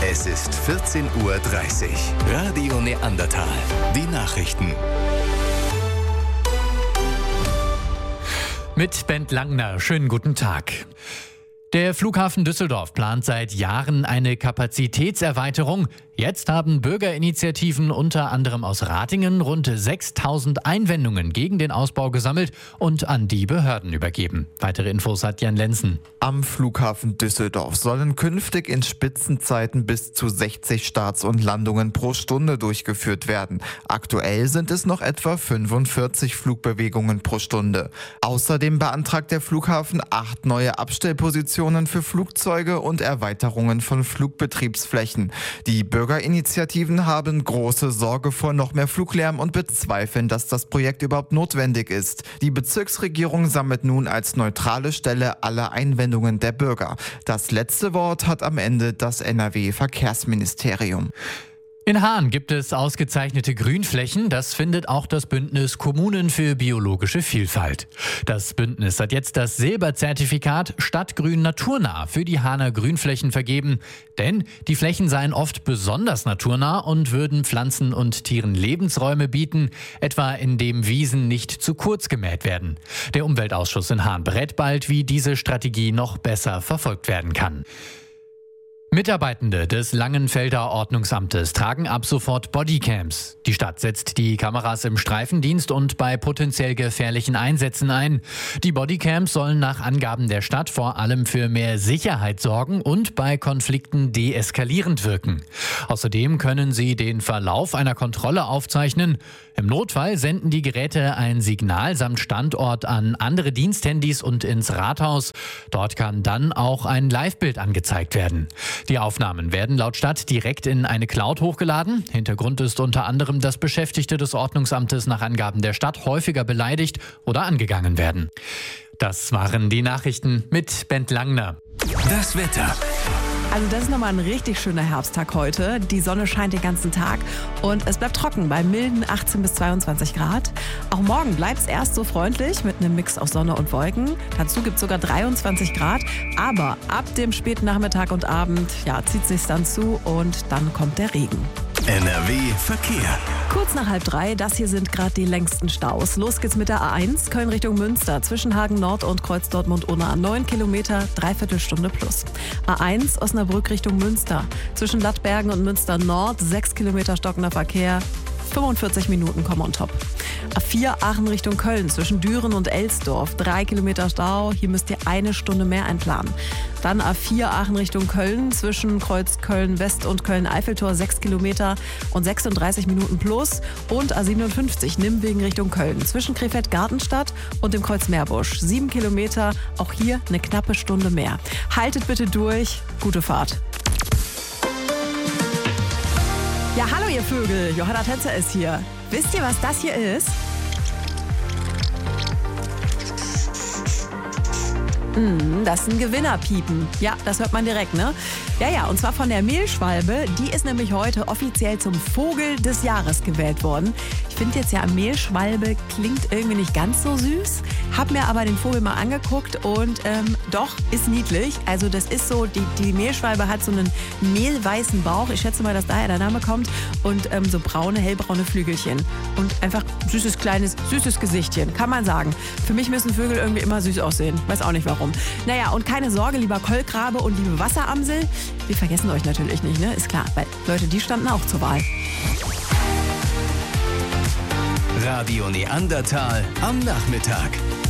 Es ist 14:30 Uhr. Radio Neandertal. Die Nachrichten. Mit Bent Langner. Schönen guten Tag. Der Flughafen Düsseldorf plant seit Jahren eine Kapazitätserweiterung. Jetzt haben Bürgerinitiativen unter anderem aus Ratingen rund 6.000 Einwendungen gegen den Ausbau gesammelt und an die Behörden übergeben. Weitere Infos hat Jan Lenzen. Am Flughafen Düsseldorf sollen künftig in Spitzenzeiten bis zu 60 Starts und Landungen pro Stunde durchgeführt werden. Aktuell sind es noch etwa 45 Flugbewegungen pro Stunde. Außerdem beantragt der Flughafen 8 neue Abstellpositionen für Flugzeuge und Erweiterungen von Flugbetriebsflächen. Die Bürgerinitiativen haben große Sorge vor noch mehr Fluglärm und bezweifeln, dass das Projekt überhaupt notwendig ist. Die Bezirksregierung sammelt nun als neutrale Stelle alle Einwendungen der Bürger. Das letzte Wort hat am Ende das NRW-Verkehrsministerium. In Haan gibt es ausgezeichnete Grünflächen. Das findet auch das Bündnis Kommunen für biologische Vielfalt. Das Bündnis hat jetzt das Silberzertifikat Stadtgrün naturnah für die Haaner Grünflächen vergeben. Denn die Flächen seien oft besonders naturnah und würden Pflanzen und Tieren Lebensräume bieten, etwa indem Wiesen nicht zu kurz gemäht werden. Der Umweltausschuss in Haan berät bald, wie diese Strategie noch besser verfolgt werden kann. Mitarbeitende des Langenfelder Ordnungsamtes tragen ab sofort Bodycams. Die Stadt setzt die Kameras im Streifendienst und bei potenziell gefährlichen Einsätzen ein. Die Bodycams sollen nach Angaben der Stadt vor allem für mehr Sicherheit sorgen und bei Konflikten deeskalierend wirken. Außerdem können sie den Verlauf einer Kontrolle aufzeichnen. Im Notfall senden die Geräte ein Signal samt Standort an andere Diensthandys und ins Rathaus. Dort kann dann auch ein Livebild angezeigt werden. Die Aufnahmen werden laut Stadt direkt in eine Cloud hochgeladen. Hintergrund ist unter anderem, dass Beschäftigte des Ordnungsamtes nach Angaben der Stadt häufiger beleidigt oder angegangen werden. Das waren die Nachrichten mit Bent Langner. Das Wetter. Also das ist nochmal ein richtig schöner Herbsttag heute. Die Sonne scheint den ganzen Tag und es bleibt trocken bei milden 18 bis 22 Grad. Auch morgen bleibt es erst so freundlich mit einem Mix aus Sonne und Wolken. Dazu gibt es sogar 23 Grad. Aber ab dem späten Nachmittag und Abend zieht es sich dann zu und dann kommt der Regen. NRW Verkehr. Kurz nach 2:30, das hier sind gerade die längsten Staus. Los geht's mit der A1, Köln Richtung Münster, zwischen Hagen Nord und Kreuz Dortmund-Unna. 9 Kilometer, Dreiviertelstunde plus. A1, Osnabrück Richtung Münster, zwischen Lattbergen und Münster Nord, 6 Kilometer stockender Verkehr. 45 Minuten kommen on top. A4 Aachen Richtung Köln, zwischen Düren und Elsdorf, 3 Kilometer Stau. Hier müsst ihr 1 Stunde mehr einplanen. Dann A4 Aachen Richtung Köln, zwischen Kreuz Köln-West und Köln-Eiffeltor, 6 Kilometer und 36 Minuten plus. Und A57 Nimwegen Richtung Köln, zwischen Krefeld-Gartenstadt und dem Kreuz Meerbusch, 7 Kilometer. Auch hier eine knappe Stunde mehr. Haltet bitte durch. Gute Fahrt. Ja, hallo ihr Vögel, Johanna Tänzer ist hier. Wisst ihr, was das hier ist? Das ist ein Gewinnerpiepen. Ja, das hört man direkt, ne? Ja, und zwar von der Mehlschwalbe. Die ist nämlich heute offiziell zum Vogel des Jahres gewählt worden. Ich finde jetzt Mehlschwalbe klingt irgendwie nicht ganz so süß. Hab mir aber den Vogel mal angeguckt und doch, ist niedlich. Also das ist so, die Mehlschwalbe hat so einen mehlweißen Bauch. Ich schätze mal, dass daher der Name kommt. Und so braune, hellbraune Flügelchen. Und einfach süßes, kleines, süßes Gesichtchen, kann man sagen. Für mich müssen Vögel irgendwie immer süß aussehen. Weiß auch nicht warum. Naja, und keine Sorge, lieber Kolkrabe und liebe Wasseramsel. Wir vergessen euch natürlich nicht, ne? Ist klar, weil Leute, die standen auch zur Wahl. Radio Neandertal am Nachmittag.